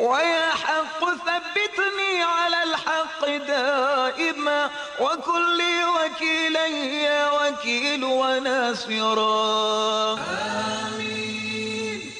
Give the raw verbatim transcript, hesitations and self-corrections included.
ويا حق ثبتني على الحق دائما وكن لي وكيلا يا وكيل وناصرا. آمين.